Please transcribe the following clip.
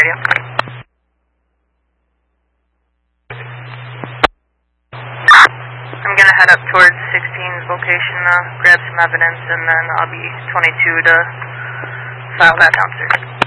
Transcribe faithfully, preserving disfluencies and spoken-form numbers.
you. I'm going to head up towards sixteen's location, uh, grab some evidence, and then I'll be twenty-two to file that downstairs.